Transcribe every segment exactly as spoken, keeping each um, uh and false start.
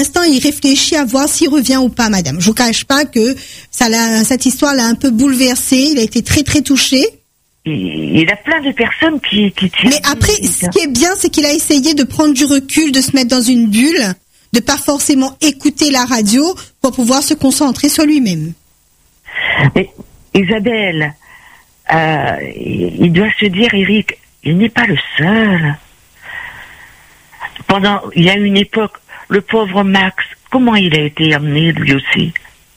l'instant, il réfléchit à voir s'il revient ou pas, madame. Je vous cache pas que ça l'a, cette histoire l'a un peu bouleversé. Il a été très, très touché. Il y a plein de personnes qui, qui Mais après, ce qui est bien, c'est qu'il a essayé de prendre du recul, de se mettre dans une bulle, de pas forcément écouter la radio pour pouvoir se concentrer sur lui-même. Mais Isabelle, euh, il doit se dire, Eric, il n'est pas le seul. Pendant, il y a une époque, le pauvre Max, comment il a été emmené lui aussi?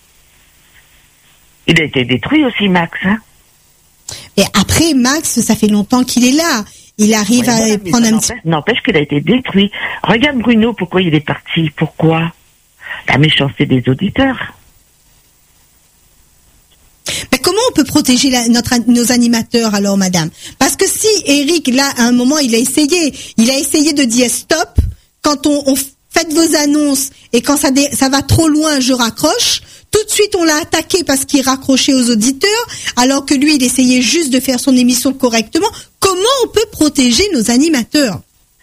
Il a été détruit aussi, Max, hein? Et après, Max, ça fait longtemps qu'il est là. Il arrive oui, à prendre un petit... N'empêche qu'il a été détruit. Regarde Bruno, pourquoi il est parti? Pourquoi? La méchanceté des auditeurs. Mais comment on peut protéger la, notre, nos animateurs alors, madame? Parce que si Eric, là, à un moment, il a essayé, il a essayé de dire stop, quand on, on fait vos annonces et quand ça, dé, ça va trop loin, je raccroche. Tout de suite, on l'a attaqué parce qu'il raccrochait aux auditeurs, alors que lui, il essayait juste de faire son émission correctement. Comment on peut protéger nos animateurs?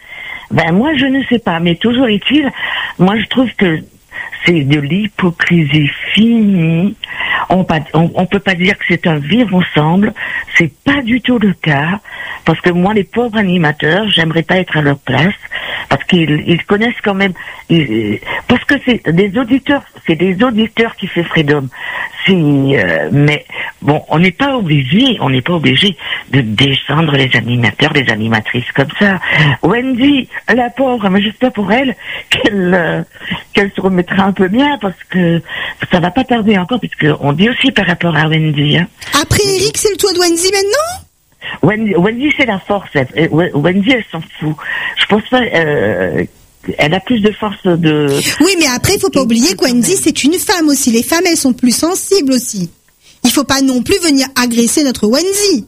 Ben, moi, je ne sais pas, mais toujours est-il, moi, je trouve que c'est de l'hypocrisie finie. On, on, on peut pas dire que c'est un vivre ensemble. C'est pas du tout le cas. Parce que moi, les pauvres animateurs, j'aimerais pas être à leur place. Parce qu'ils ils connaissent quand même, ils, parce que c'est des auditeurs, c'est des auditeurs qui fait Freedom. Si, euh, mais bon, on n'est pas obligé, on n'est pas obligé de descendre les animateurs, les animatrices comme ça. Wendy, la pauvre, mais j'espère pour elle qu'elle euh, qu'elle se remettra un peu bien parce que ça va pas tarder encore, puisque on dit aussi par rapport à Wendy. Hein. Après Eric, c'est le tour de Wendy maintenant. Wendy, Wendy c'est la force. Elle, Wendy, elle s'en fout. Je pense pas. Euh, elle a plus de force de. Oui, mais après, il faut pas oublier que Wendy, c'est une femme aussi. Les femmes, elles sont plus sensibles aussi. Il faut pas non plus venir agresser notre Wendy.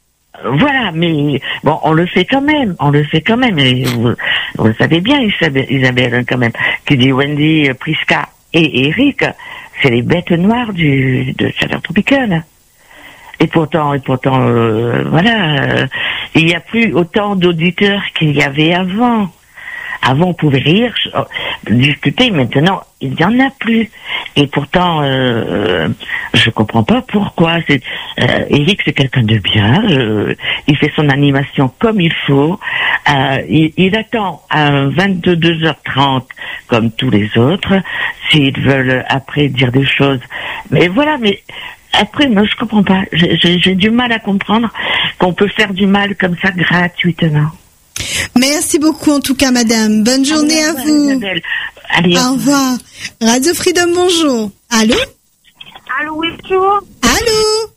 Voilà, mais bon, on le fait quand même. On le fait quand même. Et vous, vous le savez bien, Isabelle, Isabelle, quand même, qui dit Wendy, Prisca et Eric, c'est les bêtes noires du de Chaleur Tropicale. Et pourtant, et pourtant, euh, voilà, euh, il n'y a plus autant d'auditeurs qu'il y avait avant. Avant, on pouvait rire, euh, discuter. Maintenant, il n'y en a plus. Et pourtant, euh, je comprends pas pourquoi. C'est, euh, Eric, c'est quelqu'un de bien. Euh, il fait son animation comme il faut. Euh, il, il attend à vingt-deux heures trente, comme tous les autres, s'ils veulent après dire des choses. Mais voilà, mais... Après, moi, je comprends pas. J'ai, j'ai, j'ai du mal à comprendre qu'on peut faire du mal comme ça gratuitement. Merci beaucoup, en tout cas, madame. Bonne journée à vous. Allez, au revoir. Radio Freedom, bonjour. Allô? Allô, oui, bonjour. Allô?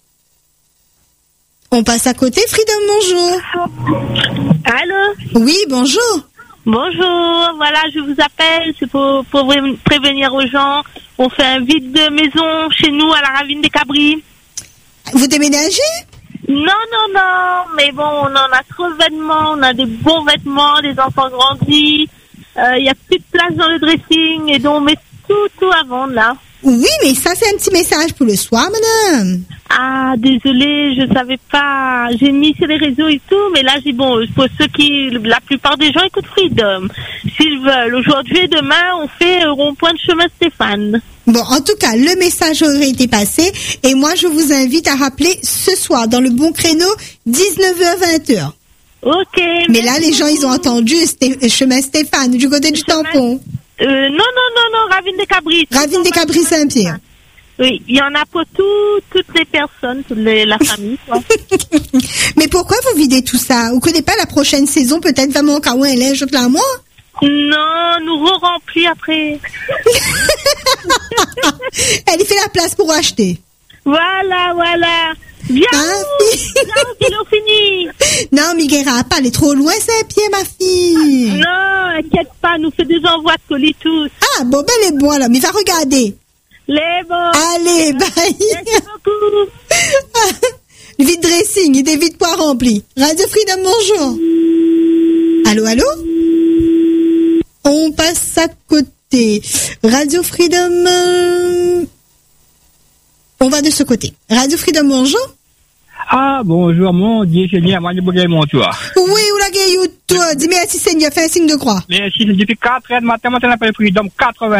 On passe à côté, Freedom, bonjour. Allô? Oui, bonjour. Bonjour, voilà, je vous appelle, c'est pour, pour prévenir aux gens. On fait un vide de maison chez nous à la Ravine des Cabris. Vous déménagez? Non, non, non, mais bon, on en a trop de vêtements, on a des bons vêtements, les enfants grandis, il euh, n'y a plus de place dans le dressing, et donc on met tout, tout à vendre, là. Oui, mais ça, c'est un petit message pour le soir, madame. Ah, désolée, je savais pas. J'ai mis sur les réseaux et tout, mais là, j'ai bon, pour ceux qui, la plupart des gens écoutent Freedom. S'ils veulent, aujourd'hui et demain, on fait rond-point de chemin Stéphane. Bon, en tout cas, le message aurait été passé, et moi, je vous invite à rappeler ce soir, dans le bon créneau, dix-neuf heures vingt heures. Ok. Mais là, les gens, ils ont entendu Sté- chemin Stéphane, du côté du chemin... tampon. Euh, non, non, non, non, Ravine des Cabris. Ravine des Cabris Saint-Pierre. Oui, il y en a pour tout, toutes les personnes, toute les, la famille, quoi. Mais pourquoi vous videz tout ça? Vous connaissez pas la prochaine saison, peut-être, vraiment, quand on est là, je là, moi? Non, nous re-remplis après. Elle y fait la place pour acheter. Voilà, voilà. Viens, hein, viens, fini. Non, Miguera, pas aller trop loin, Saint-Pierre, ma fille. Non, inquiète pas, nous fait des envois de colis tous. Ah, bon, ben, les bons, là, mais va regarder. Les bons. Allez, bye. Merci beaucoup. Le vide dressing, il est vite pas rempli. Radio Freedom, bonjour. Allô, allô? On passe à côté. Radio Freedom. Euh... On va de ce côté. Radio Freedom, bonjour. Ah, bonjour, mon Dieu, Seigneur, moi, je voudrais mon toit. Oui, ou la gueule, toi. Dis merci, Seigneur, fais un signe de croix. Merci, depuis quatre heures du matin, maintenant, on appelle Freedom quatre-vingts.